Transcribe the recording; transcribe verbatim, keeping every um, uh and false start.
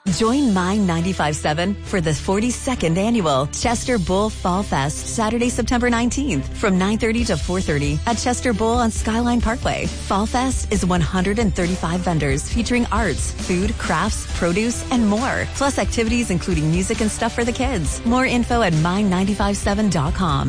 Join Mine ninety-five point seven for the forty-second annual Chester Bull Fall Fest, Saturday, September nineteenth, from nine thirty to four thirty at Chester Bull on Skyline Parkway. Fall Fest is one hundred thirty-five vendors featuring arts, food, crafts, produce, and more. Plus activities including music and stuff for the kids. More info at mine nine five seven dot com.